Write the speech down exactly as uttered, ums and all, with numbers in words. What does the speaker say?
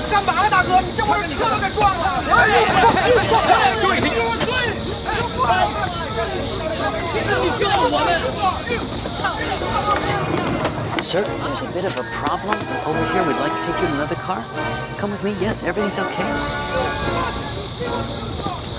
干嘛呀，大哥？你这我这车都给撞了！哎，对，对，你撞我们！ Sir, there's a bit of a problem over here. We'd like to take you to another car. Come with me. Yes, everything's okay.